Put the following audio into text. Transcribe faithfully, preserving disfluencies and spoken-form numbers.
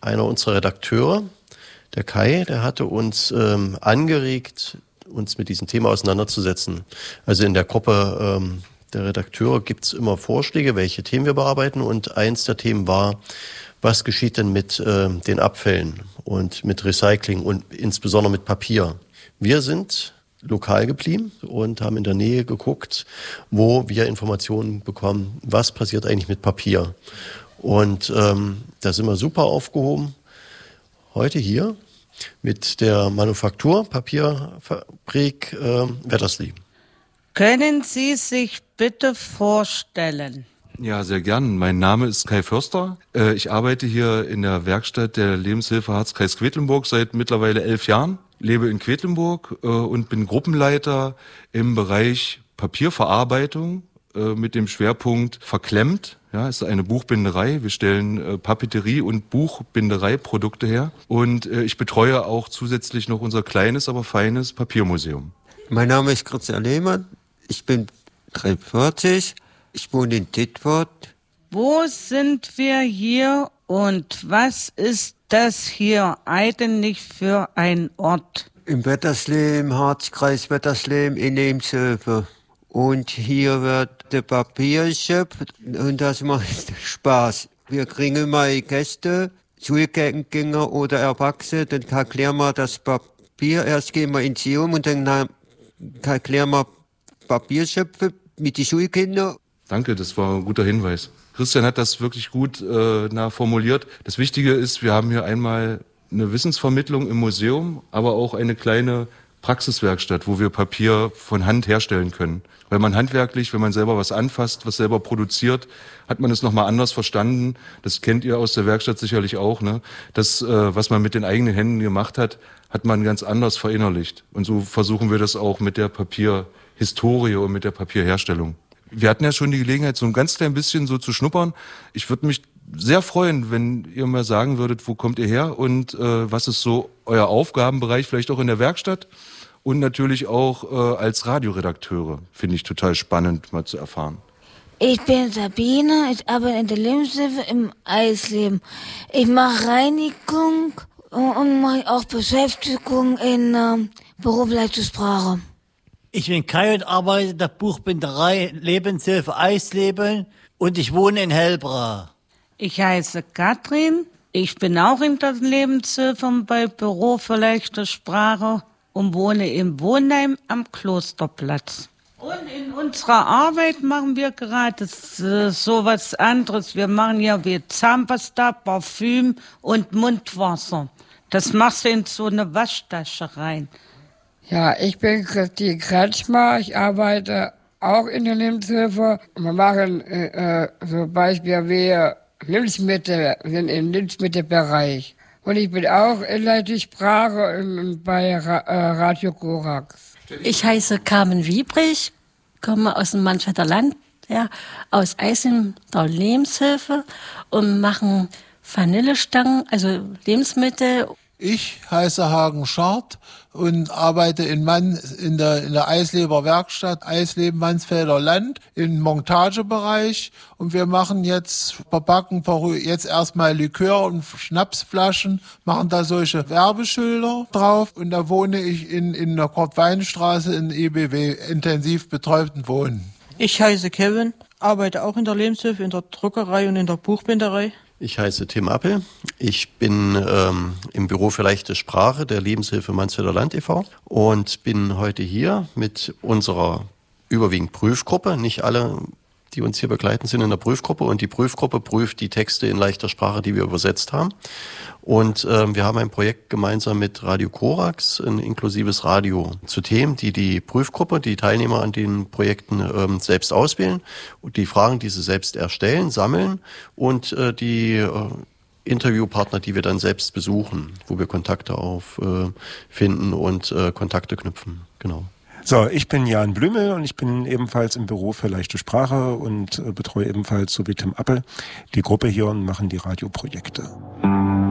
einer unserer Redakteure, der Kai, der hatte uns ähm, angeregt, uns mit diesem Thema auseinanderzusetzen. Also in der Gruppe ähm, der Redakteure gibt's immer Vorschläge, welche Themen wir bearbeiten. Und eins der Themen war, was geschieht denn mit äh, den Abfällen und mit Recycling und insbesondere mit Papier. Wir sind lokal geblieben und haben in der Nähe geguckt, wo wir Informationen bekommen, was passiert eigentlich mit Papier. Und ähm, da sind wir super aufgehoben. Heute hier mit der Manufaktur Papierfabrik äh, Wetterslee. Können Sie sich bitte vorstellen? Ja, sehr gern. Mein Name ist Kai Förster. Ich arbeite hier in der Werkstatt der Lebenshilfe Harzkreis Quedlinburg seit mittlerweile elf Jahren. Lebe in Quedlinburg und bin Gruppenleiter im Bereich Papierverarbeitung mit dem Schwerpunkt verklemmt. Ja, es ist eine Buchbinderei. Wir stellen Papeterie- und Buchbindereiprodukte her. Und ich betreue auch zusätzlich noch unser kleines, aber feines Papiermuseum. Mein Name ist Christian Lehmann. Ich bin dreiundvierzig. Ich wohne in Dittwart. Wo sind wir hier und was ist das hier eigentlich für ein Ort? Im Wetterslee, im Harzkreis Wetterslee, in Lebenshilfe. Und hier wird der Papier geschöpft und das macht Spaß. Wir kriegen immer Gäste, Schulgänger oder Erwachsene, dann erklären wir das Papier. Erst gehen wir ins Museum und dann erklären wir Papierschöpfe mit den Schulkindern. Danke, das war ein guter Hinweis. Christian hat das wirklich gut äh, nah formuliert. Das Wichtige ist, wir haben hier einmal eine Wissensvermittlung im Museum, aber auch eine kleine Praxiswerkstatt, wo wir Papier von Hand herstellen können. Weil man handwerklich, wenn man selber was anfasst, was selber produziert, hat man es nochmal anders verstanden. Das kennt ihr aus der Werkstatt sicherlich auch, ne? Das, äh, was man mit den eigenen Händen gemacht hat, hat man ganz anders verinnerlicht. Und so versuchen wir das auch mit der Papierhistorie und mit der Papierherstellung. Wir hatten ja schon die Gelegenheit, so ein ganz klein bisschen so zu schnuppern. Ich würde mich sehr freuen, wenn ihr mal sagen würdet, wo kommt ihr her und äh, was ist so euer Aufgabenbereich, vielleicht auch in der Werkstatt und natürlich auch äh, als Radioredakteure. Finde ich total spannend, mal zu erfahren. Ich bin Sabine, ich arbeite in der Lebenshilfe im Eisleben. Ich mache Reinigung und mache auch Beschäftigung in ähm, berufliche Sprache. Ich bin Kai und arbeite in der Buchbinderei Lebenshilfe Eisleben und ich wohne in Hellbra. Ich heiße Katrin, ich bin auch in der Lebenshilfe bei Büro für leichte Sprache und wohne im Wohnheim am Klosterplatz. Und in unserer Arbeit machen wir gerade so was anderes. Wir machen ja wie Zahnpasta, Parfüm und Mundwasser. Das machst du in so eine Waschtasche rein. Ja, ich bin Christine Kretschmer, ich arbeite auch in der Lebenshilfe. Wir machen äh, so Beispiele wie Lebensmittel, wir sind im Lebensmittelbereich. Und ich bin auch in leichte Sprache bei Ra- äh, Radio Korax. Ich heiße Carmen Wiebrich, komme aus dem Mannschafter Land, ja, aus Eisen der Lebenshilfe und machen Vanillestangen, also Lebensmittel. Ich heiße Hagen Schart und arbeite in Mann in der in der Eisleber Werkstatt Eisleben Mansfelder Land im Montagebereich und wir machen jetzt verpacken jetzt erstmal Likör und Schnapsflaschen, machen da solche Werbeschilder drauf und da wohne ich in in der Kurt-Wein-Straße in I B W intensiv betreuten Wohnen. Ich heiße Kevin, arbeite auch in der Lebenshilfe in der Druckerei und in der Buchbinderei. Ich heiße Tim Appel. Ich bin ähm, im Büro für leichte Sprache der Lebenshilfe Mansfelder Land e V und bin heute hier mit unserer überwiegend Prüfgruppe. Nicht alle, die uns hier begleiten, sind in der Prüfgruppe und die Prüfgruppe prüft die Texte in leichter Sprache, die wir übersetzt haben. Und ähm, wir haben ein Projekt gemeinsam mit Radio Korax, ein inklusives Radio zu Themen, die die Prüfgruppe, die Teilnehmer an den Projekten ähm, selbst auswählen und die Fragen, die sie selbst erstellen, sammeln und äh, die äh, Interviewpartner, die wir dann selbst besuchen, wo wir Kontakte auffinden äh, und äh, Kontakte knüpfen. Genau. So, ich bin Jan Blümel und ich bin ebenfalls im Büro für leichte Sprache und äh, betreue ebenfalls, so wie Tim Appel, die Gruppe hier und machen die Radioprojekte.